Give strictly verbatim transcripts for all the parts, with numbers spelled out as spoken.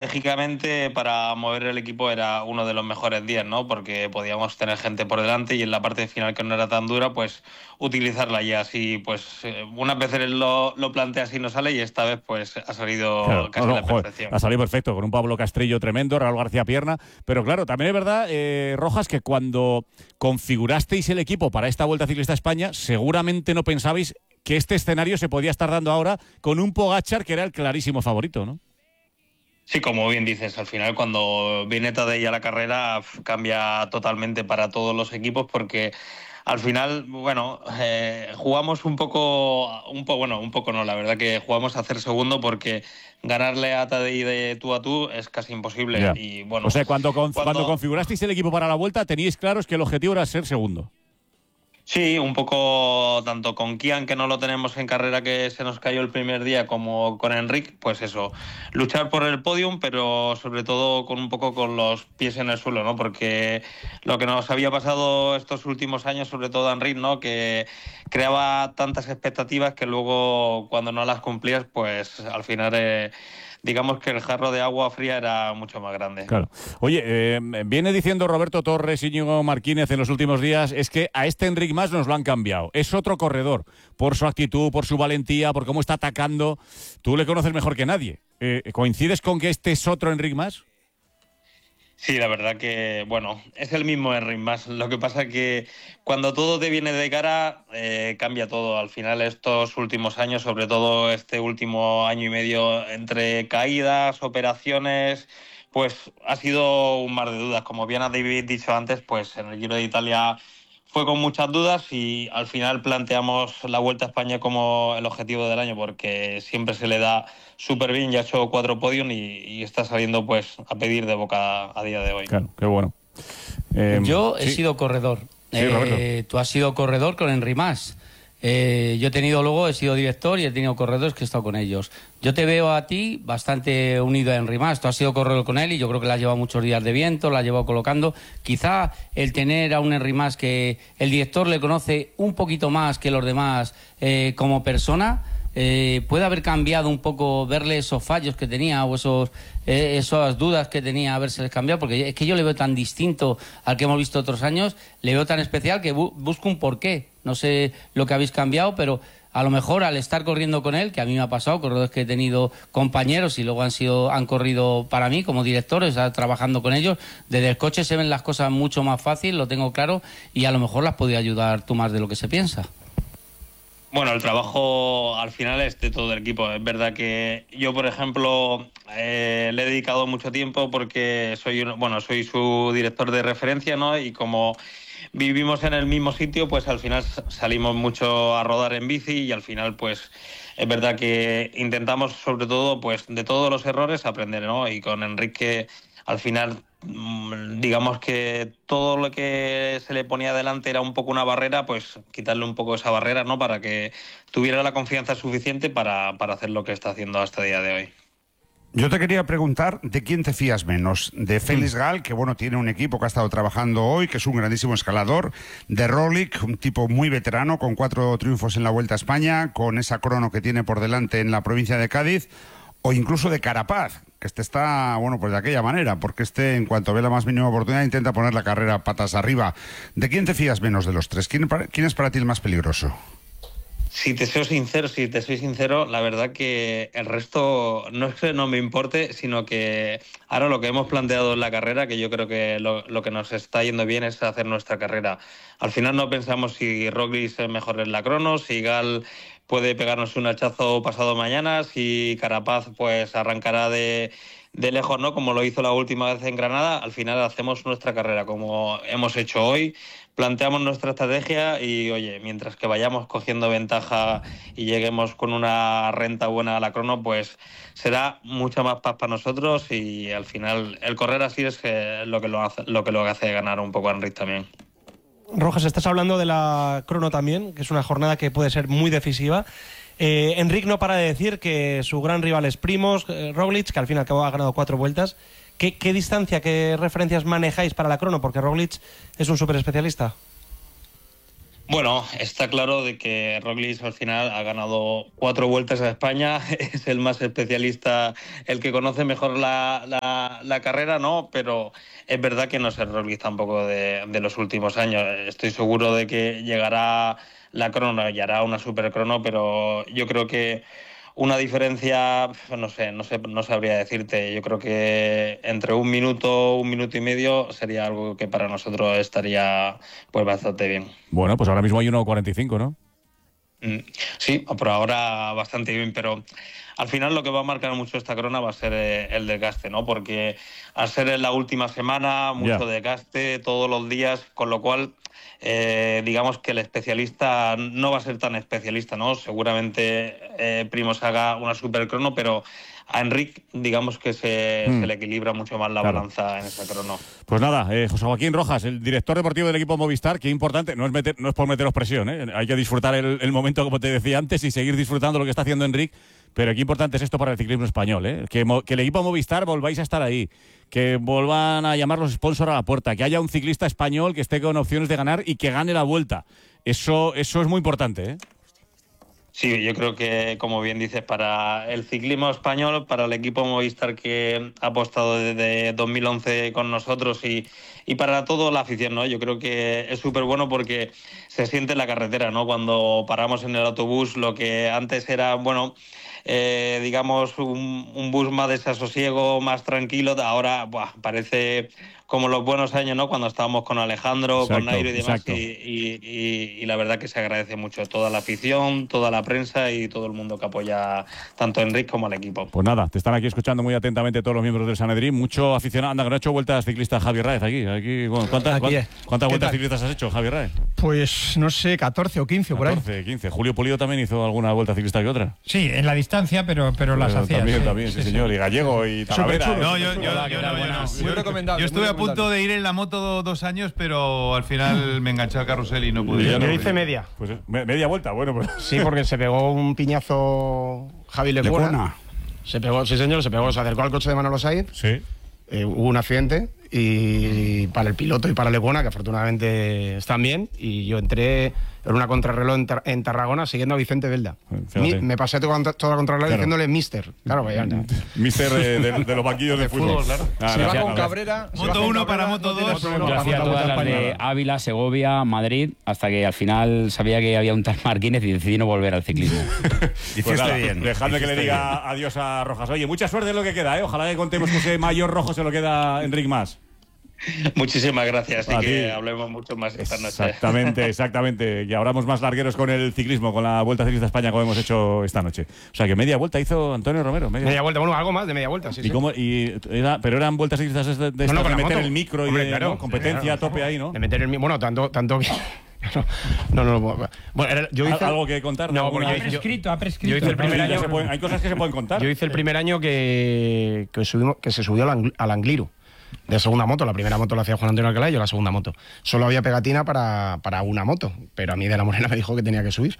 estratégicamente para mover el equipo era uno de los mejores días, ¿no? Porque podíamos tener gente por delante y en la parte final que no era tan dura, pues utilizarla ya así, pues eh, unas veces lo, lo planteas y no sale y esta vez pues ha salido Claro, casi no, a no, la joder, perfección. ha salido perfecto, con un Pablo Castrillo tremendo, Raúl García Pierna, pero claro, también es verdad, eh, Rojas, que cuando configurasteis el equipo para esta Vuelta Ciclista a España, seguramente no pensabais que este escenario se podía estar dando ahora con un Pogačar que era el clarísimo favorito, ¿no? Sí, como bien dices, al final cuando viene Tadej a la carrera f- cambia totalmente para todos los equipos porque al final, bueno, eh, jugamos un poco, un poco, bueno, un poco no, la verdad que jugamos a hacer segundo porque ganarle a Tadej de tú a tú es casi imposible Ya. y O bueno, sea, cuando, con- cuando cuando configurasteis el equipo para la Vuelta, teníais claros que el objetivo era ser segundo. Sí, un poco tanto con Kian, que no lo tenemos en carrera, que se nos cayó el primer día, como con Enric, pues eso, luchar por el podium, pero sobre todo con un poco con los pies en el suelo, ¿no? Porque lo que nos había pasado estos últimos años, sobre todo a Enric, ¿no? Que creaba tantas expectativas que luego cuando no las cumplías, pues al final eh, digamos que el jarro de agua fría era mucho más grande. Claro. Oye, eh, viene diciendo Roberto Torres y Íñigo Martínez en los últimos días, es que a este Enric Mas nos lo han cambiado. Es otro corredor, por su actitud, por su valentía, por cómo está atacando. Tú le conoces mejor que nadie. Eh, ¿Coincides con que este es otro Enric Mas? Sí, la verdad que, bueno, es el mismo Enric Mas. Lo que pasa que cuando todo te viene de cara, eh, cambia todo. Al final, estos últimos años, sobre todo este último año y medio, entre caídas, operaciones, pues ha sido un mar de dudas. Como bien ha David dicho antes, pues en el Giro de Italia fue con muchas dudas y al final planteamos la Vuelta a España como el objetivo del año porque siempre se le da súper bien, ya ha hecho cuatro podios y, y está saliendo pues a pedir de boca a día de hoy. Claro, qué bueno. Eh, Yo he sí. sido corredor. Sí, Eh, Roberto. tú has sido corredor con Enric Mas. Eh, yo he tenido luego, he sido director y he tenido corredores que he estado con ellos. Yo te veo a ti bastante unido a Enric Mas. Tú has sido corredor con él y yo creo que le has llevado muchos días de viento, la has llevado colocando. Quizá el tener a un Enric Mas que el director le conoce un poquito más que los demás eh, como persona, eh, puede haber cambiado un poco, verle esos fallos que tenía o esos eh, esas dudas que tenía, habérseles cambiado, porque es que yo le veo tan distinto al que hemos visto otros años, le veo tan especial que bu busco un porqué. No sé lo que habéis cambiado, pero a lo mejor al estar corriendo con él, que a mí me ha pasado, corredores que he tenido compañeros y luego han sido han corrido para mí como directores, trabajando con ellos, desde el coche se ven las cosas mucho más fácil, lo tengo claro, y a lo mejor las podía ayudar tú más de lo que se piensa. Bueno, el trabajo al final es de todo el equipo. Es verdad que yo, por ejemplo, eh, le he dedicado mucho tiempo porque soy, un, bueno, soy su director de referencia, ¿no? Y como vivimos en el mismo sitio, pues al final salimos mucho a rodar en bici y al final, pues es verdad que intentamos, sobre todo, pues de todos los errores aprender, ¿no? Y con Enrique, al final, digamos que todo lo que se le ponía delante era un poco una barrera, pues quitarle un poco esa barrera, ¿no? Para que tuviera la confianza suficiente para, para hacer lo que está haciendo hasta el día de hoy. Yo te quería preguntar de quién te fías menos, de Félix Gal, que bueno, tiene un equipo que ha estado trabajando hoy, que es un grandísimo escalador, de Roglic, un tipo muy veterano, con cuatro triunfos en la Vuelta a España, con esa crono que tiene por delante en la provincia de Cádiz, o incluso de Carapaz, que este está, bueno, pues de aquella manera, porque este, en cuanto ve la más mínima oportunidad, intenta poner la carrera patas arriba. ¿De quién te fías menos de los tres? ¿Quién, quién es para ti el más peligroso? Si te soy sincero, si te soy sincero, la verdad que el resto no es que no me importe, sino que ahora lo que hemos planteado en la carrera, que yo creo que lo, lo que nos está yendo bien es hacer nuestra carrera. Al final no pensamos si Roglic es mejor en la crono, si Gal puede pegarnos un hachazo pasado mañana, si Carapaz pues arrancará de, de lejos, ¿no? Como lo hizo la última vez en Granada. Al final hacemos nuestra carrera como hemos hecho hoy. Planteamos nuestra estrategia y, oye, mientras que vayamos cogiendo ventaja y lleguemos con una renta buena a la crono, pues será mucha más paz para nosotros y al final el correr así es lo que lo hace, lo que lo hace ganar un poco a Enric también. Rojas, estás hablando de la crono también, que es una jornada que puede ser muy decisiva. Eh, Enric no para de decir que su gran rival es Primož eh, Roglic, que al fin y al cabo ha ganado cuatro vueltas. ¿Qué, ¿Qué distancia, qué referencias manejáis para la crono? Porque Roglic es un súper especialista. Bueno, está claro de que Roglic al final ha ganado cuatro vueltas a España, es el más especialista, el que conoce mejor la, la, la carrera, ¿no? Pero es verdad que no es el Roglic tampoco de, de los últimos años. Estoy seguro de que llegará la crono y hará una super crono, pero yo creo que una diferencia, no sé, no sé, no sabría decirte. Yo creo que entre un minuto, un minuto y medio sería algo que para nosotros estaría pues bastante bien. Bueno, pues ahora mismo hay uno cuarenta y cinco, ¿no? Sí, por ahora bastante bien, pero al final lo que va a marcar mucho esta crona va a ser el desgaste, ¿no? Porque al ser en la última semana, mucho yeah. desgaste todos los días, con lo cual eh, digamos que el especialista no va a ser tan especialista, ¿no? Seguramente eh, Primož haga una super crono, pero a Enric, digamos que se, mm. se le equilibra mucho más la claro. balanza en esa crono. Pues nada, eh, José Joaquín Rojas, el director deportivo del equipo Movistar, qué importante, no es, meter, no es por meteros presión, ¿eh? Hay que disfrutar el, el momento, como te decía antes, y seguir disfrutando lo que está haciendo Enric, pero qué importante es esto para el ciclismo español, ¿eh? Que, que el equipo Movistar volváis a estar ahí, que vuelvan a llamar los sponsors a la puerta, que haya un ciclista español que esté con opciones de ganar y que gane la Vuelta. Eso, eso es muy importante, ¿eh? Sí, yo creo que, como bien dices, para el ciclismo español, para el equipo Movistar que ha apostado desde dos mil once con nosotros y, y para toda la afición, ¿no? Yo creo que es súper bueno porque se siente en la carretera, ¿no? Cuando paramos en el autobús, lo que antes era, bueno, eh, digamos, un, un bus más desasosiego, más tranquilo, ahora buah, parece como los buenos años, ¿no? Cuando estábamos con Alejandro, exacto, con Nairo y demás, y, y, y, y la verdad que se agradece mucho toda la afición, toda la prensa y todo el mundo que apoya tanto a Enric como al equipo. Pues nada, te están aquí escuchando muy atentamente todos los miembros del Sanedrín, mucho aficionado. Anda, que no ha hecho vueltas ciclistas Javi Raez aquí. aquí bueno, ¿Cuántas, aquí ¿cuántas, ¿cuántas vueltas ciclistas has hecho, Javi Raez? Pues no sé, catorce o quince por ahí. catorce, quince. Julio Pulido también hizo alguna vuelta ciclista que otra. Sí, en la distancia, pero, pero, pero las hacía. También, sí, también, sí, sí señor. Sí. Y Gallego y Talavera. No, yo, yo, yo, yo, no, yo, no. Muy recomendable. Yo estuve a punto de ir en la moto dos años, pero al final me enganché al carrusel y no pude. Yo, yo no, hice media. Pues media vuelta, bueno. Pues. Sí, porque se pegó un piñazo Javi Lecuona. Lecuona. Se pegó, sí señor, se pegó, se acercó al coche de Manolo Saiz. Sí. Eh, hubo un accidente y para el piloto y para Lecuona, que afortunadamente están bien, y yo entré en una contrarreloj en, Tar en Tarragona siguiendo a Vicente Belda. Mi, me pasé toda, toda la contrarreloj claro. diciéndole Mister. Claro, vaya. No. Mister eh, de, de los banquillos de, de fútbol. fútbol claro. Ah, se no, va no, con no, Cabrera. Moto uno para moto dos. Yo hacía todas las de Ávila, Segovia, Madrid, hasta que al final sabía que había un tal Marquínez y decidí no volver al ciclismo. Hiciste pues nada, bien. Dejadme que le diga bien. Adiós a Rojas. Oye, mucha suerte en lo que queda, ¿eh? Ojalá que contemos que ese mayor rojo se lo queda Enric Mas. Muchísimas gracias y a que ti. hablemos mucho más esta noche. Exactamente, exactamente. Y abramos más largueros con el ciclismo, con la Vuelta Ciclista a España como hemos hecho esta noche. O sea que media vuelta hizo Antonio Romero. Media, media vuelta, bueno, algo más de media vuelta, sí. ¿Y sí. Cómo, y era, pero eran vueltas ciclistas de, de, no, no, de meter moto. El micro Hombre, y de claro, ¿no? competencia claro, a tope ahí, ¿no? De meter el micro, bueno, tanto, tanto No, no, no. Bueno, era, yo hice ¿Algo que contar? No, bueno, yo, ha prescrito, ha prescrito. Yo hice el primer no, año. Se pueden, hay cosas que se pueden contar. Yo hice el primer año que, que, subimos, que se subió al, al Angliru. De segunda moto, la primera moto la hacía Juan Antonio Alcalá y yo la segunda moto. Solo había pegatina para, para una moto, pero a mí de la Morena me dijo que tenía que subir.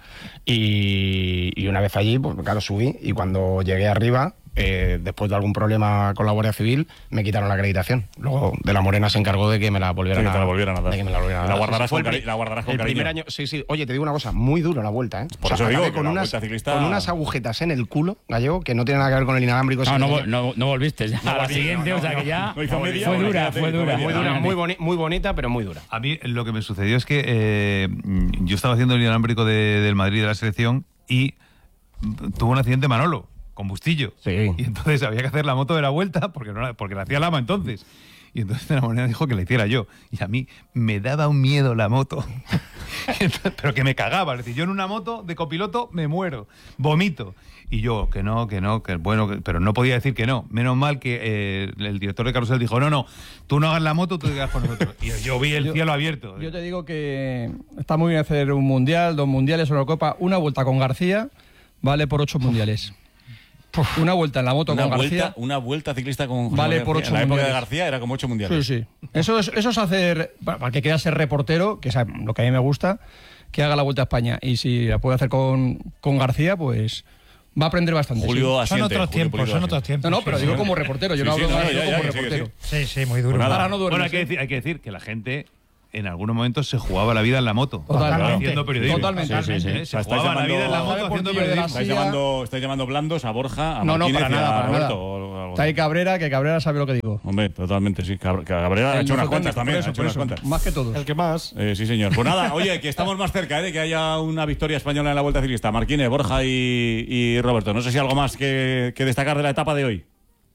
Y, y una vez allí, pues claro, subí y cuando llegué arriba, eh, después de algún problema con la Guardia Civil, me quitaron la acreditación. Luego de la Morena se encargó de que me la volvieran, sí, a, la volvieran a dar. De que me la volvieran a dar. La guardarás sí, con, cari el, la guardarás con el cariño. primer año, sí, sí. Oye, te digo una cosa, muy dura la vuelta, ¿eh? Por o sea, eso digo con que unas, ciclista... con unas agujetas en el culo, Gallego, que no tiene nada que ver con el inalámbrico. No, no, no, no volviste ya. No, a la siguiente, no, no, o sea que ya no, no, media, fue dura, fue dura. Muy dura, muy, boni muy bonita, pero muy dura. A mí lo que me sucedió es que eh, yo estaba haciendo el inalámbrico de, del Madrid de la selección y tuvo un accidente Manolo, con Bustillo. Sí. Y entonces había que hacer la moto de la vuelta porque, no la, porque la hacía Lama entonces. Y entonces de la Morena dijo que la hiciera yo. Y a mí me daba un miedo la moto. Pero que me cagaba. Es decir, yo en una moto de copiloto me muero, vomito. Y yo, que no, que no, que bueno, que, pero no podía decir que no. Menos mal que eh, el director de carrusel dijo, no, no, tú no hagas la moto, tú te quedas con nosotros. Y yo vi el yo, cielo abierto. Yo te digo que está muy bien hacer un mundial, dos mundiales, una copa, una vuelta con García vale por ocho mundiales. Una vuelta en la moto una con vuelta, García. Una vuelta ciclista con vale García. por ocho En la época mundiales. de García era como ocho mundiales. Sí, sí. Eso es, eso es hacer, para el que quiera ser reportero, que es lo que a mí me gusta, que haga la Vuelta a España. Y si la puede hacer con, con García, pues va a aprender bastante. Julio sí. asiente, son otros Julio tiempos, Pulido son otros tiempos. No, no, pero sí, digo sí. como reportero, yo sí, no sí, hablo no, de ya, como ya, reportero. Sí, sí, muy duro. Pues Ahora no duermes, bueno, hay que, ¿eh? decir, hay que decir que la gente en algunos momentos se jugaba la vida en la moto. Totalmente. Haciendo periodismo. Totalmente. Sí, sí, sí. ¿Eh? O Se sea, jugaba estáis la vida en la llamando- moto haciendo Deportivo de la periodismo. ¿Estáis Silla. llamando, estáis llamando blandos a Borja, a No, no, Martínez para y a nada, para Roberto? nada. o algo Está ahí así? Cabrera, que Cabrera sabe lo que digo. Hombre, totalmente, sí. Cab- Cabrera ha El hecho unas mejor cuantas técnico, también, por ha eso, hecho por unas eso. cuantas. Más que todos. El que más. Eh, sí, señor. Pues nada, oye, que estamos más cerca ¿eh? de que haya una victoria española en la Vuelta Ciclista. Martínez, Borja y, y Roberto. No sé si algo más que, que destacar de la etapa de hoy.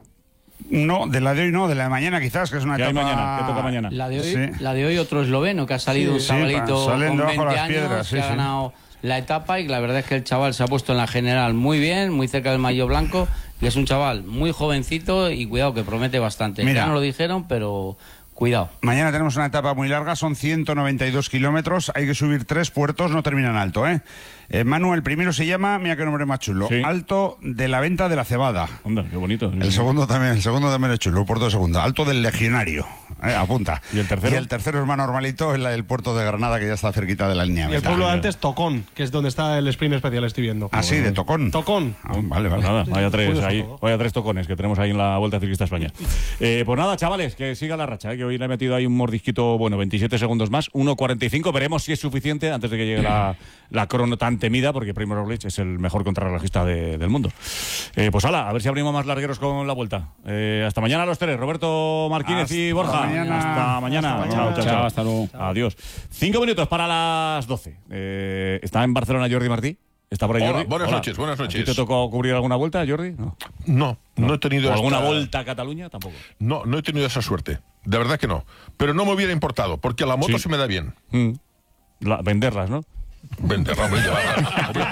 No, de la de hoy no, de la de mañana quizás, que es una ¿Qué hay etapa... mañana? ¿Qué toca mañana? La de hoy, Sí. la de hoy otro esloveno que ha salido Sí, un sí, chavalito salen con debajo veinte las años, piedras, sí, que ha sí. ganado la etapa y la verdad es que el chaval se ha puesto en la general muy bien, muy cerca del maillot blanco y es un chaval muy jovencito y cuidado que promete bastante. Mira. Ya no lo dijeron, pero cuidado. Mañana tenemos una etapa muy larga, son ciento noventa y dos kilómetros, hay que subir tres puertos, no terminan alto, ¿eh? Eh, Manu, el primero se llama, mira qué nombre más chulo, Sí. Alto de la Venta de la Cebada. Onda, qué bonito. El segundo también, el segundo también es chulo, puerto de segundo, Alto del Legionario, eh, apunta. ¿Y el tercero? Y el tercero es más normalito, es la del puerto de Granada, que ya está cerquita de la línea. Y el pueblo de antes, Tocón, que es donde está el sprint especial, estoy viendo. Ah, sí, de Tocón. Tocón. Ah, vale, Pues vale. nada, vaya tres Curioso ahí, todo. vaya tres tocones que tenemos ahí en la Vuelta Ciclista España. Eh, pues nada, chavales, que siga la racha, ¿eh? Que hoy le he metido ahí un mordisquito, bueno, veintisiete segundos más, uno cuarenta y cinco, veremos si es suficiente antes de que llegue la, la crono tan temida, porque Primo Roglic es el mejor contrarrelojista de- del mundo. Eh, pues hala, a ver si abrimos más largueros con la Vuelta. Eh, hasta mañana a los tres, Roberto Martínez y Hasta Borja. mañana. Hasta mañana. Hasta Chao, mañana. chao, chao. Hasta luego. Adiós. Cinco minutos para las doce. Eh, ¿Está en Barcelona Jordi Martí? ¿Está por ahí Hola, Jordi? buenas noches, buenas ¿A ti noches. te tocó cubrir alguna vuelta, Jordi? No. No, no he tenido ¿O alguna esta- vuelta a Cataluña? Tampoco. No, no he tenido esa suerte. De verdad que no. Pero no me hubiera importado, porque a la moto Sí. se me da bien. Mm. La- venderlas, ¿no? Venderlas, hombre, llevarlas. Hombre,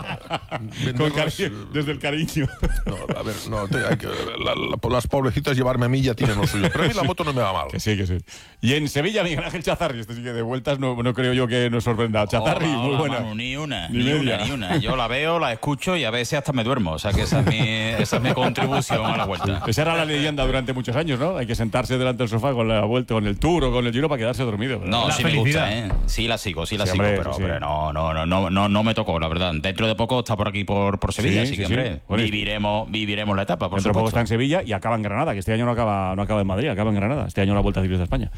Con venderlas, cariño, desde el cariño. no, a ver, no, te- hay que- la- la- las pobrecitas llevarme a mí ya tienen lo suyo. Pero a mí la moto no me va mal. Que sí, que sí. Y en Sevilla, Miguel Ángel Chazarri. Este sí que de vueltas no, no creo yo que nos sorprenda. Chazarri, Hola, muy hola, buena. Manu, ni una, Ni ni, media. una, ni una. Yo la veo, la escucho y a veces hasta me duermo. O sea que esa es mi, esa es mi contribución a la vuelta. Esa era la leyenda durante muchos años, ¿no? Hay que sentarse delante del sofá con la vuelta, con el Tour o con el Giro para quedarse dormido. No, La sí felicidad. me gusta, ¿eh? Sí la sigo, sí la Sí, sigo, hombre, pero sí, sí. hombre, no, no, no, no, no, no me tocó, la verdad. Dentro de poco está por aquí por, por Sevilla, Sí, así sí, que sí. hombre, Bueno, y- viviremos, viviremos la etapa, por Dentro de poco supuesto. está en Sevilla y acaba en Granada, que este año no acaba, no acaba en Madrid, acaba en Granada. Este año la Vuelta Ciclista de España.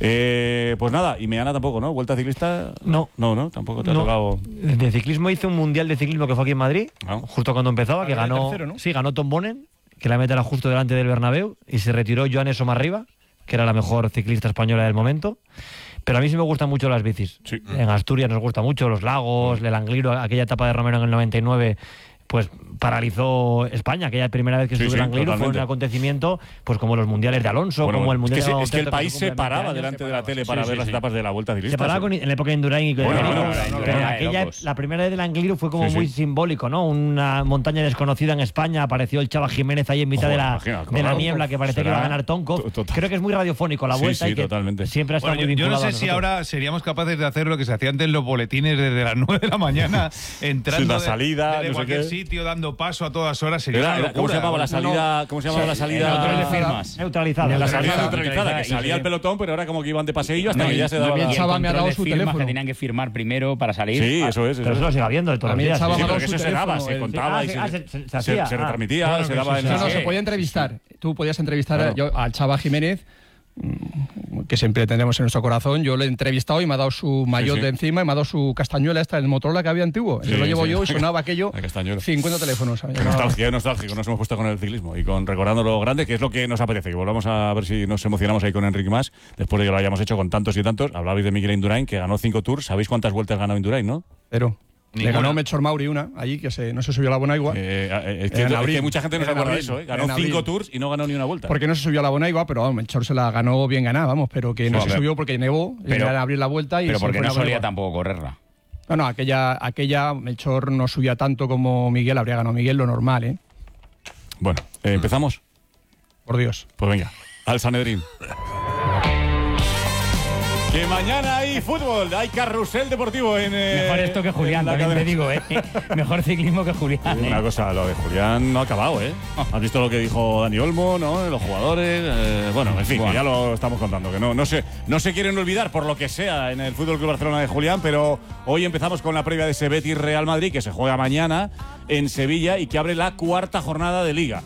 Eh, pues nada, y Meana tampoco, ¿no? ¿Vuelta Ciclista? No. No, no, tampoco te ha No. tocado. De ciclismo hice un mundial de ciclismo que fue aquí en Madrid, Ah. justo cuando empezaba, que Ah, era ganó, tercero, ¿no? sí, ganó Tom Bonen, que la meta era justo delante del Bernabéu, y se retiró Joanes Somarriba, que era la mejor ciclista española del momento. Pero a mí sí me gustan mucho las bicis. Sí. En Asturias nos gusta mucho los lagos, el Angliru, aquella etapa de Romero en el noventa y nueve, pues paralizó España. Aquella primera vez que Sí, estuvo sí, el Angliru fue totalmente. un acontecimiento, pues como los mundiales de Alonso, Bueno, como el es mundial que, se- de es que el Bautista, país se se cumple paraba veinte delante años. de la tele Sí, para sí, ver las sí. etapas de la Vuelta Ciclista. Se paraba sí. con- en la época de Indurain y Bueno, Quevedo, bueno, pero bueno, en de aquella, locos. la primera vez del Angliru fue como Sí, muy sí. simbólico, ¿no? Una montaña desconocida en España, apareció el Chava Jiménez ahí en mitad Joder, de la, imagina, de la claro. niebla que parecía que Será iba a ganar Tonkov. to- total. Creo que es muy radiofónico la Sí, vuelta sí, y que totalmente. siempre ha estado Bueno, muy yo, yo no vinculado sé a si nosotros. ahora seríamos capaces de hacer lo que se hacía antes en los boletines desde las nueve de la mañana, entrando Sí, la de- salida, desde no sé cualquier qué. sitio, dando paso a todas horas. Sería Era- una era- ¿Cómo se locura. llamaba la No, salida? ¿Cómo se llamaba la salida? el hotel de firmas. Neutralizada. La salida Neutralizada, neutralizada, que neutralizada, salía y el sí. pelotón, pero era como que iban de paseillo hasta No, que y- ya se no, daba y la... el Chava me ha control dado de su firmas teléfono. que tenían que firmar primero para salir. Sí, eso es. Eso Pero es. eso lo sigue habiendo de todos A los mí el días. Chava Sí, me ha pero dado que su eso se daba, teléfono, se el- contaba Ah, y se- se, ah, se- se- se se- hacía, se ah. retransmitía, Claro se que daba sí, en sí. la- No, no, se podía entrevistar. Tú podías entrevistar Claro. a- yo, al Chava Jiménez, mm, que siempre tenemos en nuestro corazón. Yo le he entrevistado y me ha dado su maillot sí. de encima y me ha dado su castañuela esta, el Motorola que había antiguo. Sí, Yo lo llevo sí. yo y sonaba aquello La castañuela. cincuenta teléfonos. Qué nostalgia, qué nostálgico nos hemos puesto con el ciclismo y con recordando lo grande, que es lo que nos apetece. Que volvamos a ver si nos emocionamos ahí con Enrique Mas, después de que lo hayamos hecho con tantos y tantos. Hablabais de Miguel Indurain, que ganó cinco tours. ¿Sabéis cuántas vueltas ganó Indurain, no? Pero le Ninguna. ganó Melchor Mauri una, allí, que se, no se subió a la Bonaigua. Eh, eh, es, que, En es abril. que mucha gente no se En acuerda de abril. eso. ¿eh? Ganó En abril. cinco tours y no ganó ni una vuelta. Porque no se subió a la Bonaigua, pero vamos, Melchor se la ganó bien ganada, vamos, pero que no Joder. se subió porque nevó, y Pero- era de abrir la vuelta y Pero se porque fue no a la solía Bonaigua. tampoco correrla. No, no, aquella, aquella Melchor no subía tanto como Miguel, habría ganado Miguel lo normal, ¿eh? Bueno, eh, ¿empezamos? Por Dios. Pues venga, al Sanedrín. Que mañana hay fútbol, hay carrusel deportivo en. eh, Mejor esto que Julián, en la también te cadena. digo, ¿eh? Mejor ciclismo que Julián. ¿eh? Una cosa, lo de Julián no ha acabado, ¿eh? ¿Has visto lo que dijo Dani Olmo, no? Los jugadores. eh, bueno, en fin, que Bueno. ya lo estamos contando. Que no, no, se, no se quieren olvidar por lo que sea en el Fútbol Club Barcelona de Julián, pero hoy empezamos con la previa de ese Betis Real Madrid que se juega mañana en Sevilla y que abre la cuarta jornada de Liga.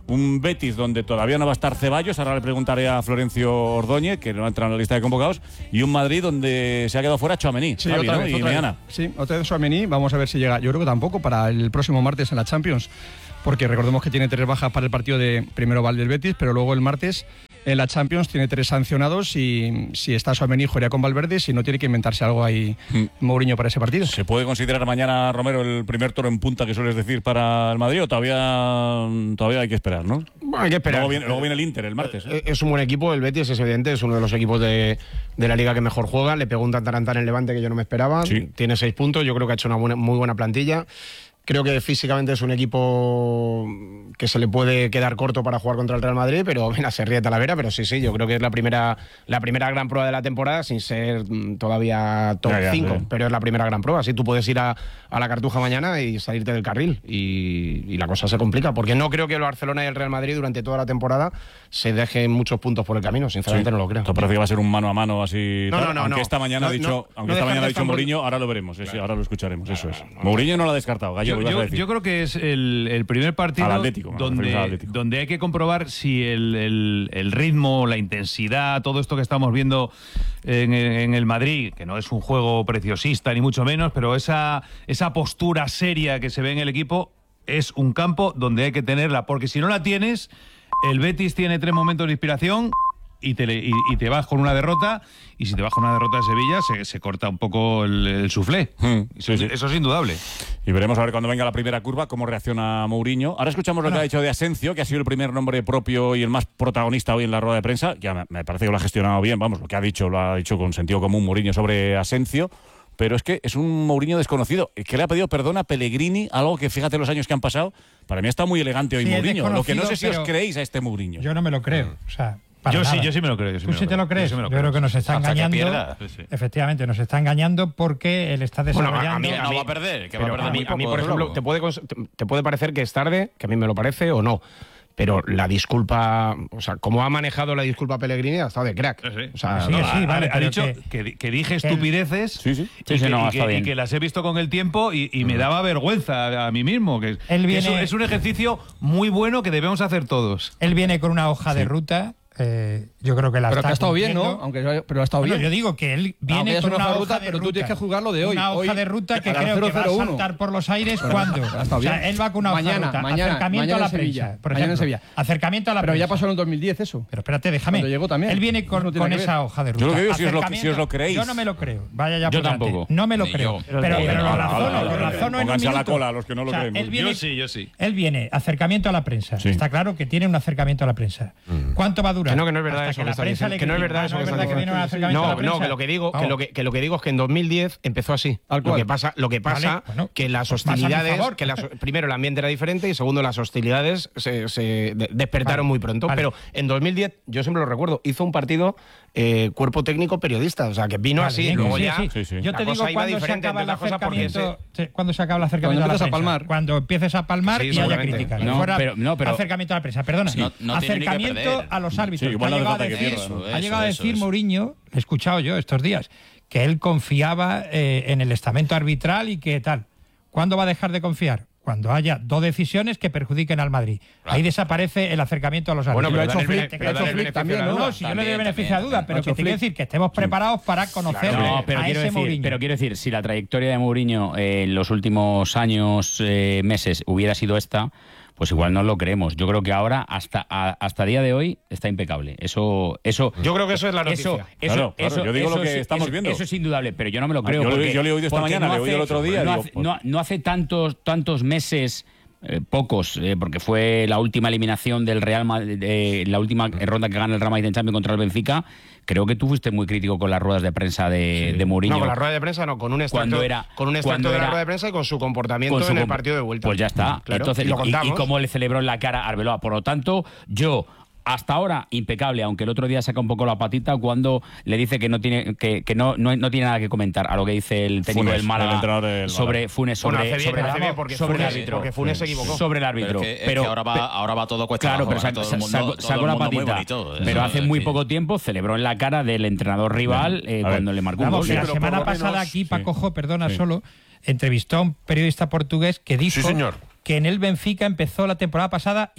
un Betis donde todavía no va a estar Ceballos, ahora le preguntaré a Florencio Ordóñez, que no entra en la lista de convocados, y un Madrid donde se ha quedado fuera Tchouaméni, Sí, Xavi, otra ¿no? vez, y otra Meana. vez. Sí, otra vez Tchouaméni, vamos a ver si llega. Yo creo que tampoco para el próximo martes en la Champions, porque recordemos que tiene tres bajas para el partido de primero Val del Betis, pero luego el martes en la Champions tiene tres sancionados y si está Tchouaméni jugaría con Valverde, si no tiene que inventarse algo ahí Mm. Mourinho para ese partido. ¿Se puede considerar mañana, Romero, el primer toro en punta que sueles decir para el Madrid o todavía, todavía hay que esperar, ¿no? Bueno, hay que esperar. Luego viene, luego viene el Inter el martes. ¿eh? Es un buen equipo, el Betis es evidente, es uno de los equipos de, de la liga que mejor juega. Le pegó un tantarantán en Levante que yo no me esperaba. Sí. Tiene seis puntos, yo creo que ha hecho una buena- muy buena plantilla. Creo que físicamente es un equipo que se le puede quedar corto para jugar contra el Real Madrid, pero mira, se ríe Talavera, pero sí, sí, yo creo que es la primera, la primera gran prueba de la temporada, sin ser mm, todavía top Ya, ya, cinco, sí. pero es la primera gran prueba. Así tú puedes ir a, a la Cartuja mañana y salirte del carril, y, y la cosa se complica, porque no creo que el Barcelona y el Real Madrid durante toda la temporada se dejen muchos puntos por el camino, sinceramente Sí. no lo creo. Esto parece que va a ser un mano a mano así. No, tal, no, no, aunque no. esta mañana No, ha dicho, no, aunque no esta dejar mañana de ha dicho estar- Mourinho, ahora lo veremos, sí, sí, ahora lo escucharemos, eso es. Mourinho no lo ha descartado, Gallego, Yo, ibas a yo- decir. yo creo que es el, el primer partido Al Atlético, me referimos al donde, Atlético. donde hay que comprobar si el, el- el ritmo, la intensidad, todo esto que estamos viendo en, en el Madrid, que no es un juego preciosista ni mucho menos, pero esa, esa postura seria que se ve en el equipo es un campo donde hay que tenerla, porque si no la tienes, el Betis tiene tres momentos de inspiración y te, le- y, y te vas con una derrota, y si te vas con una derrota de Sevilla se, se corta un poco el, el soufflé. Hmm, sí, sí. Eso es indudable. Y veremos a ver cuando venga la primera curva cómo reacciona Mourinho. Ahora escuchamos lo que ha dicho de Asencio, que ha sido el primer nombre propio y el más protagonista hoy en la rueda de prensa. Ya me, me parece que lo ha gestionado bien, vamos, lo que ha dicho lo ha dicho con sentido común Mourinho sobre Asencio. Pero es que es un Mourinho desconocido, que le ha pedido perdón a Pellegrini, algo que fíjate los años que han pasado. Para mí está muy elegante hoy Sí, es Mourinho. Lo que no sé si os desconocido, creéis a este Mourinho. Yo no me lo creo. O sea, para Yo sí, nada. yo sí me lo creo. Yo sí ¿Tú me sí te lo crees? Yo, sí me lo Yo creo que nos está Hasta que engañando. pierda. Sí, sí. Efectivamente, nos está engañando porque él está Bueno, desarrollando. a mí- Que no va a perder, que va a Pero perder a mí, muy a mí, poco, por desde ejemplo, luego. te puede, cons- te, te puede parecer que es tarde, que a mí me lo parece o no. Pero la disculpa, o sea, como ha manejado la disculpa Pellegrini, ha estado de crack. Sí, sí. O sea, Sí, no, sí, ha, vale, ha pero dicho que- que, que dije estupideces Sí, sí. y, Sí, sí, que, no, y está que- y bien. que las he visto con el tiempo y, y me daba vergüenza a mí mismo. Que, Él que viene- es, un, es un ejercicio muy bueno que debemos hacer todos. Él viene con una hoja de ruta. eh, yo creo que la Pero está que ha estado bien, ¿no? cumpliendo. Aunque, pero ha estado Bueno, bien. yo digo que él Aunque viene es con una una hoja de hoja ruta, de pero tú ruta. tienes que juzgarlo de hoy. Una hoja Hoy, de ruta que para el creo que va a cero cero uno. saltar por los aires Pero cuando. ha estado O sea, bien. él va con una hoja Mañana, de ruta. mañana, acercamiento mañana a la en Sevilla. prensa. Por Mañana en ejemplo. Sevilla. Acercamiento a la Pero prensa. ya pasó en el dos mil diez eso. Pero espérate, déjame. Cuando llegó también. Él viene con, No tiene con que ver. esa hoja de ruta. Yo lo que digo, si os lo- Acercamiento- si os lo creéis. Yo no me lo creo. Vaya ya Yo por delante. tampoco. No me lo Ni creo. yo. Pero, Pero pero lo ahora, razono, ahora, lo ahora, razono en un pónganse a la minuto. cola los que no lo O sea, creemos. él viene, Yo sí, yo sí. Él viene, acercamiento a la prensa. Sí. Está claro que tiene un acercamiento a la prensa. ¿Cuánto va a durar? Que no, que no es verdad Hasta eso que que la está prensa diciendo. le Que no es critique. verdad Ah, eso no que es está verdad que viene un acercamiento a No, la prensa. no, que lo que digo, que Vamos. lo que, que lo que digo es que en dos mil diez empezó así. Tal Lo cual. que pasa, lo que pasa Vale, bueno, que las pues más a mi hostilidades, favor. que las, primero el ambiente era diferente y segundo las hostilidades se, se de- despertaron Vale, muy pronto. vale. Pero en dos mil diez, yo siempre lo recuerdo, hizo un partido eh, cuerpo técnico periodista, o sea que vino Vale, así, bien, luego sí, ya sí. Sí, sí. Yo la te digo cosa iba cuando se diferente, acaba el entre otras cosas, porque acercamiento, sí, cuando se acaba el acercamiento Cuando a la empiezas a prensa. palmar. Cuando empieces a palmar Sí, y haya seguramente. críticas. No, Fuera pero- no, pero- acercamiento a la prensa. Perdona. Sí, no- no tiene ni que acercamiento perder. a los árbitros. Sí, igual que ha no llegado hace a falta que decir, pierda, ¿no? ha Eso, llegado a eso, decir eso. Mourinho, he escuchado yo estos días, que él confiaba eh, en el estamento arbitral y que tal. ¿Cuándo va a dejar de confiar? Cuando haya dos decisiones que perjudiquen al Madrid. Ahí desaparece el acercamiento a los árbitros. Bueno, pero lo ha hecho dale el Flick, bene- lo ha hecho dale el Flick beneficio también, de la ¿no? No, duda. si yo le doy También, beneficio de también, duda, pero Nacho que te quiero Flick. decir que estemos preparados para conocer No, pero a quiero, ese decir, Mourinho. pero quiero decir, si la trayectoria de Mourinho eh, en los últimos años, eh, meses, hubiera sido esta, pues igual no lo creemos. Yo creo que ahora, hasta a- hasta día de hoy, está impecable. Eso, eso. Yo creo que eso es la noticia. Eso, eso, Claro, claro, eso- yo digo lo eso que es- estamos eso- viendo. Eso es indudable, pero yo no me lo Ah, creo. yo lo he- porque- yo lo he oído esta porque mañana, no lo he oído el hace- otro día, No digo, hace, pues- no- no hace tantos, tantos meses. eh, pocos, eh, porque fue la última eliminación del Real Madrid, eh, la última ronda que gana el Real Madrid en Champions contra el Benfica. Creo que tú fuiste muy crítico con las ruedas de prensa de, de Mourinho. No, con la rueda de prensa no, con un extracto, Cuando era- con un extracto cuando de la era- rueda de prensa y con su comportamiento con su en el comp- partido de vuelta. Pues ya está. Claro, Entonces, y lo y, contamos. y cómo le celebró en la cara a Arbeloa. Por lo tanto, yo hasta ahora impecable, aunque el otro día saca un poco la patita cuando le dice que no tiene que, que no, no, no tiene nada que comentar a lo que dice el técnico Funes, del Málaga el entrenador del sobre Málaga. Funes, sobre, Bueno, hace bien, sobre, hace bien, porque sobre Funes- el árbitro. porque Funes se equivocó. Sobre el árbitro. Pero es que, es pero, que ahora, va, ahora va todo cuesta Claro, abajo, pero ¿eh? sacó, todo el mundo, sacó- todo sacó el la mundo muy patita. bonito, pero eso, hace en muy fin. poco tiempo celebró en la cara del entrenador rival eh, A ver. cuando le marcó un Vamos, gol. que la pero semana por lo pasada menos- aquí, Paco sí. Jo, perdona, Sí. solo entrevistó a un periodista portugués que dijo Sí, señor. que en el Benfica empezó la temporada pasada igual.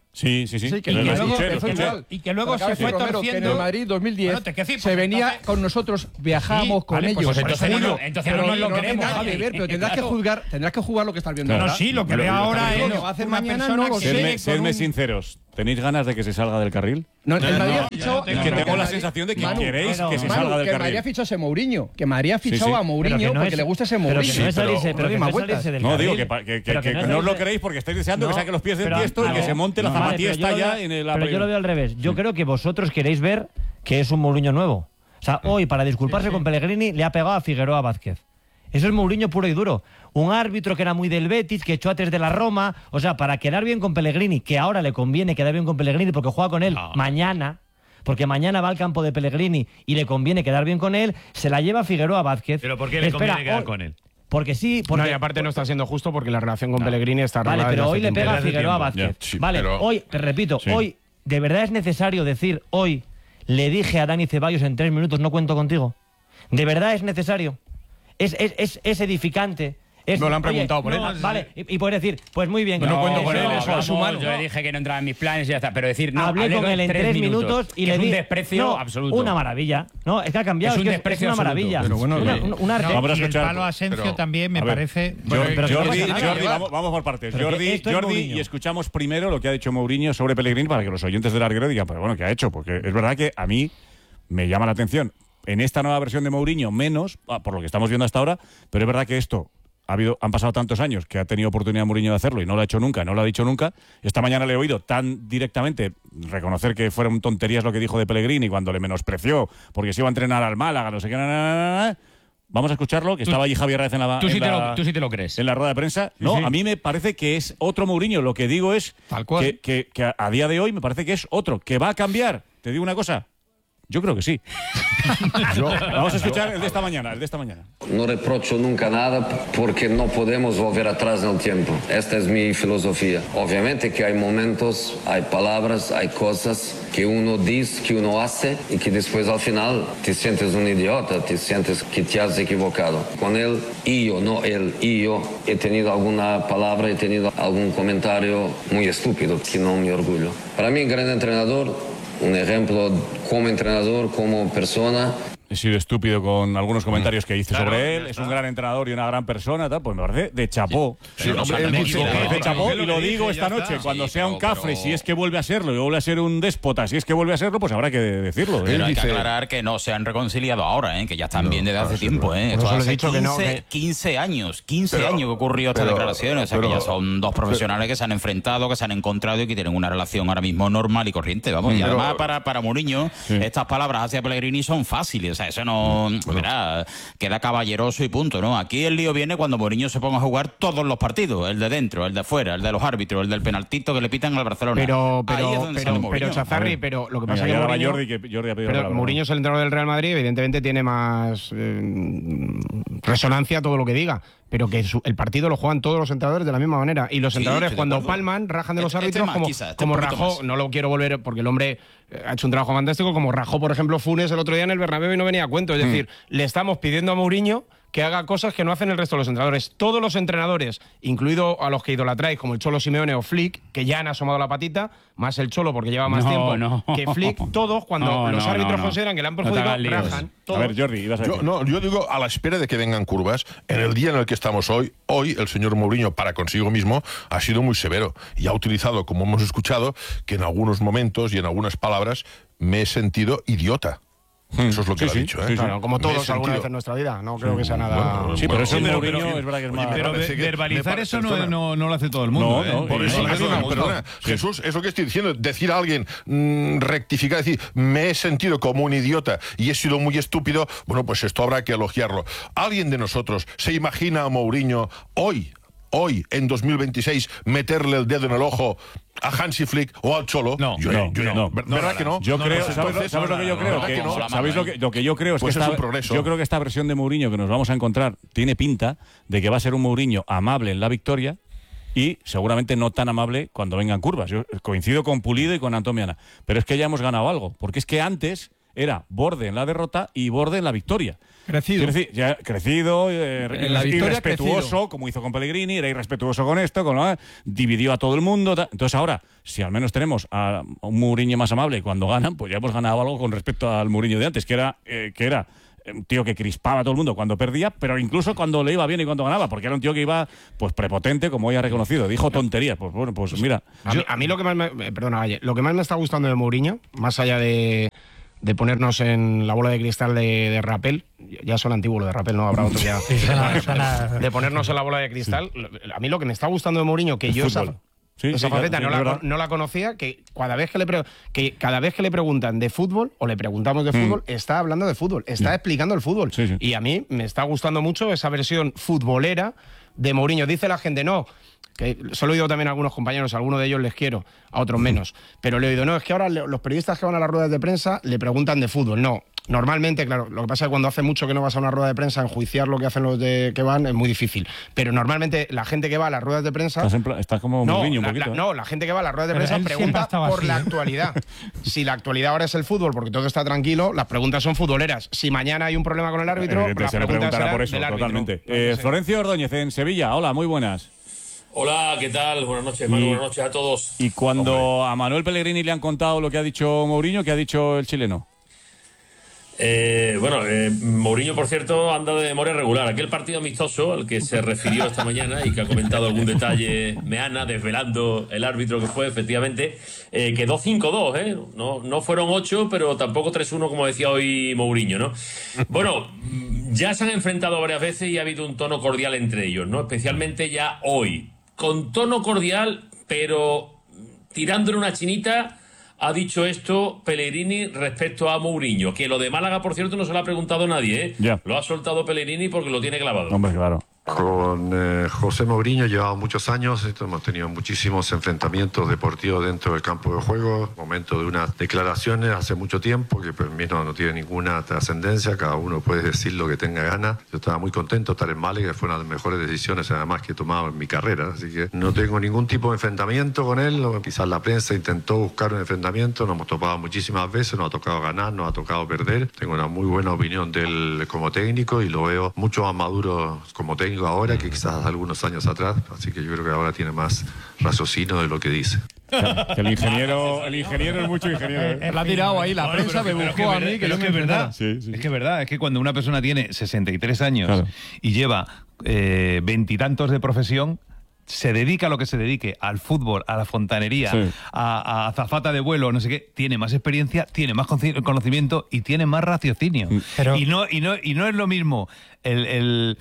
Sí, sí, sí. Sí, que, Lo y, que luego, escuché, lo que fue escuché. igual. Y que luego Porque se hace fue Romero, torciendo. que en el Madrid dos mil diez Bueno, te quiero decir, se pues venía entonces- con nosotros, viajábamos Sí, con vale, ellos. pues entonces Julio, no- entonces pero no nos lo tiene queremos, nada que Javi. ver, pero tendrás que Claro. juzgar, tendrás que jugar lo que estás viendo. No, no, ahora. sí, lo que Pero ve yo ahora también es lo que va a hacer una mañana persona no lo que- sé. Sedme, con sedme un- sinceros. ¿Tenéis ganas de que se salga del carril? No, el No, Madrid no, ha fichado. Es que tengo la sensación de que Manu, queréis pero- que se Manu, salga del que Madrid carril. ha fichado ese Mourinho. Que Madrid ha Sí, fichado sí. a Pero Mourinho que no porque es- le gusta ese pero Mourinho. que no es pero- salirse, pero no que di no más es vueltas. salirse del No, carril. digo que, pa- que, que- Pero que no es no os lo salirse- queréis porque estáis deseando No, que saque los pies del pero- tiesto y no, que se monte la vale, zapatilla pero yo está lo ya veo- en el Pero yo lo veo al revés. Yo creo que vosotros queréis ver que es un Mourinho nuevo. O sea, hoy, para disculparse con Pellegrini, le ha pegado a Figueroa Vázquez. Eso es Mourinho puro y duro. Un árbitro que era muy del Betis, que echó a tres de la Roma. O sea, para quedar bien con Pellegrini, que ahora le conviene quedar bien con Pellegrini porque juega con él mañana, porque mañana va al campo de Pellegrini y le conviene quedar bien con él, se la lleva Figueroa Vázquez. ¿Pero por qué le Espera, conviene quedar hoy- con él? Porque sí, porque... No, y aparte no está siendo justo porque la relación con Pellegrini está Vale, arreglada pero desde hoy hace le tiempo. pega a Desde hace Figueroa tiempo. Vázquez. Ya, sí, vale, pero- hoy, te repito, Sí. hoy de verdad es necesario decir, hoy le dije a Dani Ceballos en tres minutos no cuento contigo. De verdad es necesario. Es, es, es, es edificante. Es, Me lo han oye, preguntado por no, él. Vale, y, y puedes decir, pues muy bien. No, que- cuento que con eso él, es hablamos, humano. yo le dije que no entraba en mis planes y ya está. Pero decir, no, hablé con él en tres minutos, y que le es di un desprecio no, absoluto. Una maravilla. No, es que ha cambiado. Es un que desprecio una absoluto. maravilla. Pero bueno, Una- oye. un, un arte. No, Vamos a y el escuchar, palo a Asensio pero- también me a ver, parece... Bueno, pero que no Jordi, pasa nada. Jordi, vamos, vamos por partes. Pero que Jordi, esto es Jordi, Mourinho. y escuchamos primero lo que ha dicho Mourinho sobre Pellegrini para que los oyentes del Larguero digan, pero bueno, ¿qué ha hecho? Porque es verdad que a mí me llama la atención. En esta nueva versión de Mourinho, menos, ah, por lo que estamos viendo hasta ahora, pero es verdad que esto ha habido, han pasado tantos años que ha tenido oportunidad Mourinho de hacerlo y no lo ha hecho nunca, no lo ha dicho nunca. Esta mañana le he oído tan directamente reconocer que fueron tonterías lo que dijo de Pellegrini cuando le menospreció porque se iba a entrenar al Málaga, no sé qué. Na, na, na, na. Vamos a escucharlo, que estaba allí Javier Reyes en la, Tú sí en te la- lo- tú sí te lo crees. en la rueda de prensa. No, sí. a mí me parece que es otro Mourinho. Lo que digo es Tal cual. que, que- que a- a día de hoy me parece que es otro. ¿Que va a cambiar? Te digo una cosa. Yo creo que sí. Vamos a escuchar el de esta mañana, el de esta mañana. No reprocho nunca nada porque no podemos volver atrás en el tiempo. Esta es mi filosofía. Obviamente que hay momentos, hay palabras, hay cosas que uno dice, que uno hace y que después al final te sientes un idiota, te sientes que te has equivocado. Con él, y yo, no él, y yo, he tenido alguna palabra, he tenido algún comentario muy estúpido que no me orgullo. Para mí, gran entrenador, un ejemplo como entrenador, como persona. He sido estúpido con algunos comentarios que hice Claro, sobre ya él. Es está. un gran entrenador y una gran persona. Tal, pues me parece de chapó. Sí, De hombre, él chapó, dice- de Claro, chapó, es y lo lo que digo dije, esta ya noche. está. Cuando Sí, sea un pero- cafre, pero- si es que vuelve a serlo y vuelve a ser un déspota, si es que vuelve a serlo, pues habrá que decirlo. Él Pero hay que dice- aclarar que no se han reconciliado ahora, ¿eh? Que ya están No, bien desde claro, hace sí, tiempo, pero- ¿eh? Por Esto eso les he hace dicho que no, quince, que- quince años, quince Pero- años que ocurrió estas pero- declaraciones. O sea, pero- que ya son dos profesionales que se han enfrentado, que se han encontrado y que tienen una relación ahora mismo normal y corriente, vamos. Y Pero- además para, para Mourinho, estas palabras hacia Pellegrini son fáciles. O sea, eso no... Verá, queda caballeroso y punto, ¿no? Aquí el lío viene cuando Mourinho se ponga a jugar todos los partidos. El de dentro, el de fuera, el de los árbitros, el del penaltito que le pitan al Barcelona. Pero, Ahí es pero, donde sale pero, Mourinho. pero Chazarri, A ver. pero lo que Venga, pasa es ya que daba Mourinho, Jordi, que Jordi ha pedido pero la palabra. Mourinho es el entrenador del Real Madrid, evidentemente tiene más eh, resonancia todo lo que diga, pero que su- el partido lo juegan todos los entrenadores de la misma manera y los Sí, entrenadores estoy de cuando acuerdo. palman rajan de los Este- este árbitros más, como, quizá, este como un poquito rajó, más. no lo quiero volver porque el hombre eh, ha hecho un trabajo fantástico, como rajó por ejemplo Funes el otro día en el Bernabéu y no venía a cuento, es decir, le estamos pidiendo a Mourinho que haga cosas que no hacen el resto de los entrenadores. Todos los entrenadores, incluido a los que idolatráis, como el Cholo Simeone o Flick, que ya han asomado la patita, más el Cholo porque lleva más No, tiempo no. que Flick, todos cuando No, los no, árbitros no, no. consideran que le han No te perjudicado, hagas líos. rajan. A Todos. ver, Jordi, ibas a decir. Yo, no, yo digo, a la espera de que vengan curvas, en el día en el que estamos hoy, hoy el señor Mourinho, para consigo mismo, ha sido muy severo y ha utilizado, como hemos escuchado, que en algunos momentos y en algunas palabras me he sentido idiota. Eso es lo que Sí, él sí, ha dicho, ¿eh? sí, sí. Claro, como Me he todos alguna sentido- vez en nuestra vida, no creo que sea nada... Bueno, Sí, pero eso en pero- Mourinho pero- es verdad que es Oye, más. Pero parece ve- que- me verbalizar parece, eso no, perdona. no, no lo hace todo el mundo. No, ¿eh? no, Por y- eso, y- perdona, y- perdona. Sí. Jesús, eso que estoy diciendo, decir a alguien, mm, rectificar, decir, me he sentido como un idiota y he sido muy estúpido, bueno, pues esto habrá que elogiarlo. ¿Alguien de nosotros se imagina a Mourinho hoy, hoy, en dos mil veintiséis, meterle el dedo en el ojo a Hansi Flick o al Cholo? No, yo, no, yo, no. ¿Verdad No, no, que no? Yo No, creo, pues ¿sabes, lo- entonces, sabes lo que yo no, creo? ¿verdad Que- que no? ¿Sabéis lo que, lo que yo creo? Es Pues que es esta, un progreso. yo creo que esta versión de Mourinho que nos vamos a encontrar tiene pinta de que va a ser un Mourinho amable en la victoria y seguramente no tan amable cuando vengan curvas. Yo coincido con Pulido y con Antomiana, pero es que ya hemos ganado algo, porque es que antes era borde en la derrota y borde en la victoria. Crecido. Quiero decir, ya crecido, eh, En la victoria, irrespetuoso, crecido. como hizo con Pellegrini, era irrespetuoso con esto, con lo, dividió a todo el mundo. Ta. Entonces ahora, si al menos tenemos a un Mourinho más amable cuando ganan, pues ya hemos ganado algo con respecto al Mourinho de antes, que era, eh, que era un tío que crispaba a todo el mundo cuando perdía, pero incluso cuando le iba bien y cuando ganaba, porque era un tío que iba pues prepotente, como hoy ha reconocido, dijo tonterías. Pues bueno, pues mira. A mí, a mí lo que más me, eh, perdona, Valle, lo que más me está gustando de Mourinho, más allá de, de ponernos en la bola de cristal de, de Rapel, ya son antiguos lo de Rapel, no habrá otro ya. Sí, suena- suena- De ponernos en la bola de cristal, a mí lo que me está gustando de Mourinho, que El yo esa, fútbol. Sí, esa sí, faceta claro, no, sí, la, es verdad. no la conocía, que cada vez que le pre- que cada vez que le preguntan de fútbol o le preguntamos de fútbol, está hablando de fútbol, está explicando el fútbol. Sí, sí. Y a mí me está gustando mucho esa versión futbolera de Mourinho. Dice la gente, no, que se lo he oído también a algunos compañeros, a algunos de ellos les quiero, a otros menos, pero le he oído, no, es que ahora le- los periodistas que van a las ruedas de prensa le preguntan de fútbol. No, normalmente, claro, lo que pasa es que cuando hace mucho que no vas a una rueda de prensa, enjuiciar lo que hacen los de que van es muy difícil. Pero normalmente la gente que va a las ruedas de prensa... Estás, en pla- estás como No, Mourinho un la, poquito. la- ¿eh? no, la gente que va a las ruedas de Pero prensa él siempre pregunta ha estado por así, la ¿eh? actualidad. Si la actualidad ahora es el fútbol, porque todo está tranquilo, las preguntas son futboleras. Si mañana hay un problema con el árbitro, Evidente, las se le preguntas preguntará serán por eso, del árbitro. totalmente. No, Eh, no sé. Florencio Ordóñez, en Sevilla. Hola, muy buenas. Hola, ¿qué tal? Buenas noches, Manu. Y- Buenas noches a todos. Y cuando a Manuel Pellegrini le han contado lo que ha dicho Mourinho, ¿qué ha dicho el chileno? Eh, bueno, eh, Mourinho, por cierto, anda de memoria regular. Aquel partido amistoso al que se refirió esta mañana y que ha comentado algún detalle Meana, desvelando el árbitro que fue, efectivamente, eh, quedó cinco dos, ¿eh? No, no fueron ocho, pero tampoco tres uno, como decía hoy Mourinho, ¿no? Bueno, ya se han enfrentado varias veces y ha habido un tono cordial entre ellos, ¿no? Especialmente ya hoy. Con tono cordial, pero tirándole una chinita. Ha dicho esto Pellegrini respecto a Mourinho, que lo de Málaga, por cierto, no se lo ha preguntado nadie, ¿eh? Ya. Lo ha soltado Pellegrini porque lo tiene clavado. Hombre, claro. Con eh, José Mourinho llevamos muchos años, esto, hemos tenido muchísimos enfrentamientos deportivos dentro del campo de juego, momento de unas declaraciones hace mucho tiempo que para mí no, no tiene ninguna trascendencia, cada uno puede decir lo que tenga ganas. Yo estaba muy contento de estar en Málaga, fue una de las mejores decisiones además que he tomado en mi carrera, así que no tengo ningún tipo de enfrentamiento con él. Quizás la prensa intentó buscar un enfrentamiento, nos hemos topado muchísimas veces, nos ha tocado ganar, nos ha tocado perder. Tengo una muy buena opinión de él como técnico y lo veo mucho más maduro como técnico ahora que quizás algunos años atrás, así que yo creo que ahora tiene más raciocinio de lo que dice. Que el ingeniero, el ingeniero es mucho ingeniero. ¿eh? La ha tirado ahí, la Bueno, prensa pero me que- buscó pero a que mí ver- que pero yo que me es verdad. enfrentara. Sí, sí, Es que es verdad, es que cuando una persona tiene sesenta y tres años Claro. y lleva eh, veintitantos de profesión, se dedica a lo que se dedique, al fútbol, a la fontanería, Sí. a, a azafata de vuelo, no sé qué, tiene más experiencia, tiene más conci- conocimiento y tiene más raciocinio. Pero- y, no, y, no, y no es lo mismo el, el,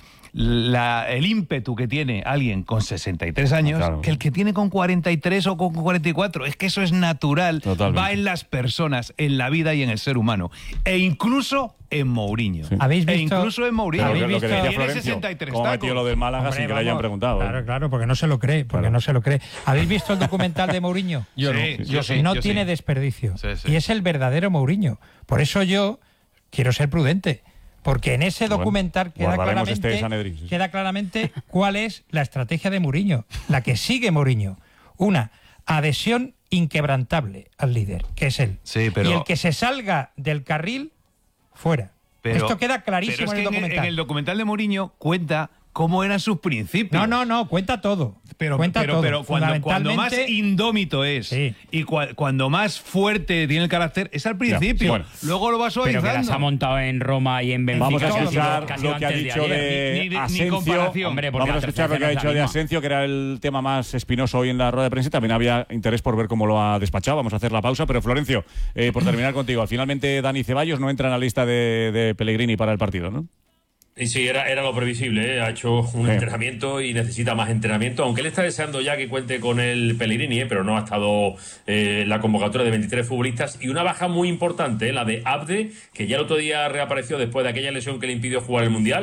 la- el ímpetu que tiene alguien con sesenta y tres años Claro. que el que tiene con cuarenta y tres o con cuarenta y cuatro. Es que eso es natural, Totalmente. va en las personas, en la vida y en el ser humano. E incluso en Mourinho. ¿Habéis E visto- incluso en Mourinho. Claro, ¿Habéis lo que visto- decía Tiene Florencio, sesenta y tres cómo ha metido tacos. lo del Málaga Hombre, sin que le hayan vamos. preguntado. ¿eh? Claro, claro, porque no se lo cree, porque Claro. no se lo cree. ¿Habéis visto el documental de Mourinho? Yo no. Sí, Yo sí. no yo tiene sí. desperdicio. Sí, sí. Y es el verdadero Mourinho. Por eso yo quiero ser prudente. Porque en ese Bueno, documental queda guardaremos este claramente, Sanedrín, sí, sí. queda claramente cuál es la estrategia de Mourinho, la que sigue Mourinho. Una, adhesión inquebrantable al líder, que es él. Sí, pero- Y el que se salga del carril, fuera. Pero- Esto queda clarísimo pero es en que el documental. En el documental de Mourinho cuenta cómo eran sus principios. No, no, no, cuenta todo. Pero, cuenta pero, todo. pero cuando, cuando más Fundamentalmente- indómito es Sí. y cua- cuando más fuerte tiene el carácter es al principio. sí, bueno. Luego lo va Pero que las ha suavizando. montado en Roma y en Benfica. Vamos a que ha sido- escuchar que ha sido lo que ha antes dicho ayer. de Ni- ni- ni Asensio. comparación. Hombre, porque Vamos a la escuchar lo que tercera ha no es la dicho de misma. Asensio, que era el tema más espinoso hoy en la rueda de prensa. Y también había interés por ver cómo lo ha despachado. Vamos a hacer la pausa. Pero Florencio, eh, por terminar contigo, finalmente Dani Ceballos no entra en la lista de, de Pellegrini para el partido, ¿no? Y sí, era, era lo previsible, ¿eh? Ha hecho un Sí. entrenamiento y necesita más entrenamiento, aunque él está deseando ya que cuente con el Pellegrini, ¿eh? Pero no ha estado eh, la convocatoria de veintitrés futbolistas y una baja muy importante, ¿eh? La de Abde, que ya el otro día reapareció después de aquella lesión que le impidió jugar el Mundial,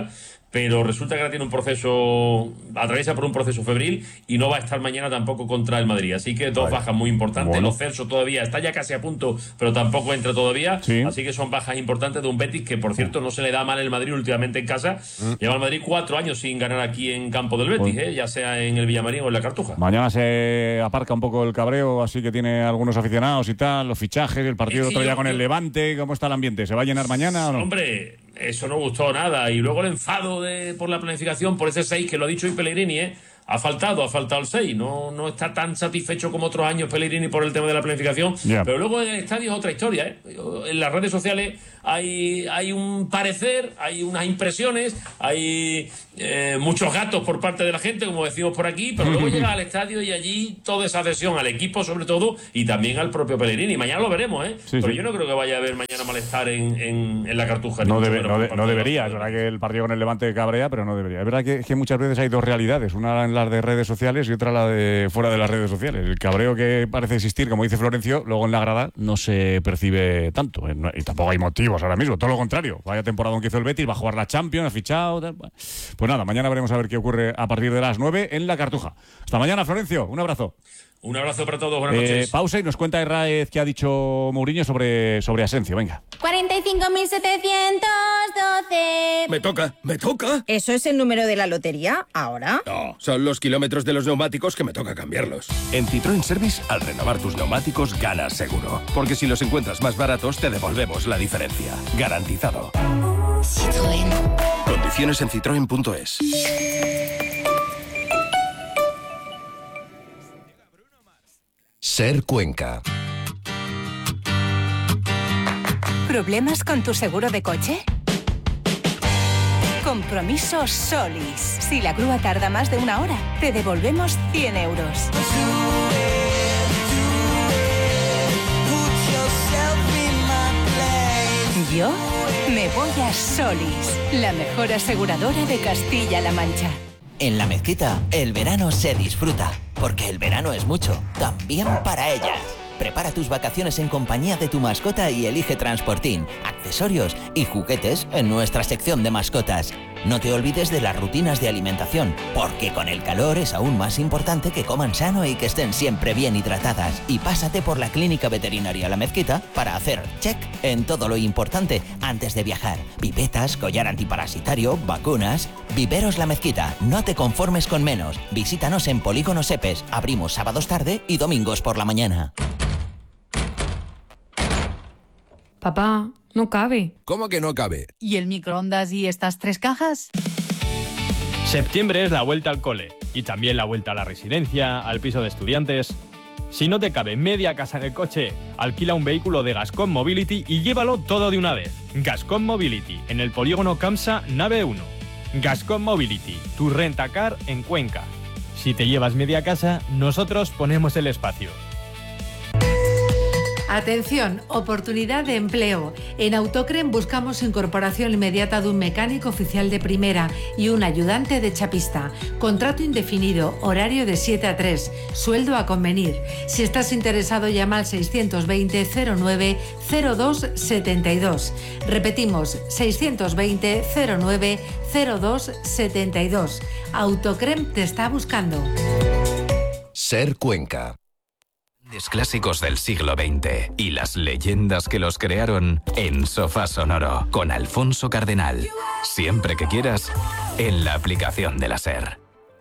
pero resulta que ahora tiene un proceso, atraviesa por un proceso febril y no va a estar mañana tampoco contra el Madrid. Así que dos vale. bajas muy importantes. Bueno. Lo Celso todavía está ya casi a punto, pero tampoco entra todavía. Sí. Así que son bajas importantes de un Betis que, por cierto, no se le da mal el Madrid últimamente en casa. Mm. Lleva el Madrid cuatro años sin ganar aquí en campo del Betis, bueno. ¿eh? Ya sea en el Villamarín o en la Cartuja. Mañana se aparca un poco el cabreo, así que tiene algunos aficionados y tal, los fichajes, el partido otro día con el Levante. ¿Cómo está el ambiente? ¿Se va a llenar mañana o no? Hombre, eso no gustó nada. Y luego el enfado de, por la planificación, por ese seis, que lo ha dicho hoy Pellegrini, ¿eh? Ha faltado, ha faltado el seis. No, no está tan satisfecho como otros años Pellegrini por el tema de la planificación. Yeah. Pero luego en el estadio es otra historia, ¿eh? En las redes sociales hay, hay un parecer, hay unas impresiones, hay eh, muchos gatos por parte de la gente, como decimos por aquí, pero luego llega al estadio y allí toda esa adhesión al equipo, sobre todo, y también al propio Pellegrini. Mañana lo veremos, ¿eh? Sí, pero sí. yo no creo que vaya a haber mañana malestar en, en, en la Cartuja. No, debe, no, de, no debería. Es verdad que el partido con el Levante cabrea, pero no debería. Es verdad que, que muchas veces hay dos realidades. Una en las de redes sociales y otra la de fuera de las redes sociales. El cabreo que parece existir, como dice Florencio, luego en la grada no se percibe tanto. Y tampoco hay motivos ahora mismo. Todo lo contrario. Vaya temporada que hizo el Betis, va a jugar la Champions, ha fichado. Tal. Pues nada, mañana veremos a ver qué ocurre a partir de las nueve en la Cartuja. Hasta mañana, Florencio. Un abrazo. Un abrazo para todos, buenas noches. Eh, pausa y nos cuenta Herráez qué ha dicho Mourinho sobre, sobre Asensio. Venga. cuarenta y cinco mil setecientos doce. Me toca, me toca. ¿Eso es el número de la lotería ahora? No, son los kilómetros de los neumáticos que me toca cambiarlos. En Citroën Service, al renovar tus neumáticos, ganas seguro. Porque si los encuentras más baratos, te devolvemos la diferencia. Garantizado. Citroën. Condiciones en citroen punto es. Ser Cuenca. ¿Problemas con tu seguro de coche? Compromiso Solis. Si la grúa tarda más de una hora, te devolvemos cien euros. Yo me voy a Solis, la mejor aseguradora de Castilla-La Mancha. En La Mezquita, el verano se disfruta, porque el verano es mucho, también para ellas. Prepara tus vacaciones en compañía de tu mascota y elige transportín, accesorios y juguetes en nuestra sección de mascotas. No te olvides de las rutinas de alimentación, porque con el calor es aún más importante que coman sano y que estén siempre bien hidratadas. Y pásate por la Clínica Veterinaria La Mezquita para hacer check en todo lo importante antes de viajar. Pipetas, collar antiparasitario, vacunas. Viveros La Mezquita, no te conformes con menos. Visítanos en Polígono Sepes. Abrimos sábados tarde y domingos por la mañana. Papá, no cabe. ¿Cómo que no cabe? ¿Y el microondas y estas tres cajas? Septiembre es la vuelta al cole y también la vuelta a la residencia, al piso de estudiantes. Si no te cabe media casa en el coche, alquila un vehículo de Gascom Mobility y llévalo todo de una vez. Gascom Mobility, en el polígono Camsa, nave uno. Gascom Mobility, tu rentacar en Cuenca. Si te llevas media casa, nosotros ponemos el espacio. Atención, oportunidad de empleo. En Autocrem buscamos incorporación inmediata de un mecánico oficial de primera y un ayudante de chapista. Contrato indefinido, horario de siete a tres, sueldo a convenir. Si estás interesado, llama al seiscientos veinte cero nueve cero dos setenta y dos. Repetimos, seiscientos veinte cero nueve cero dos setenta y dos. Autocrem te está buscando. Ser Cuenca. Grandes clásicos del siglo veinte y las leyendas que los crearon en Sofá Sonoro con Alfonso Cardenal. Siempre que quieras, en la aplicación de la SER.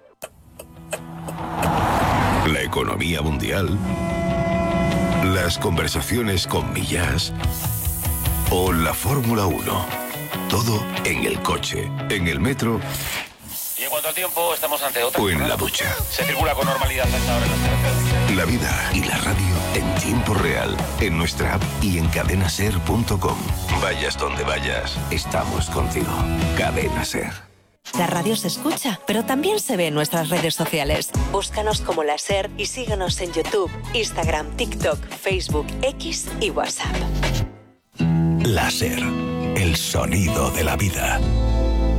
La economía mundial, las conversaciones con Millás o la Fórmula uno. Todo en el coche, en el metro. Y en cuanto al tiempo, estamos ante otra. O en la ducha. Se circula con normalidad a esta hora en las carreteras. La vida y la radio en tiempo real, en nuestra app y en cadena ser punto com. Vayas donde vayas, estamos contigo. Cadena Ser. La radio se escucha, pero también se ve en nuestras redes sociales. Búscanos como La Ser y síguenos en YouTube, Instagram, TikTok, Facebook, X y WhatsApp. La Ser, el sonido de la vida.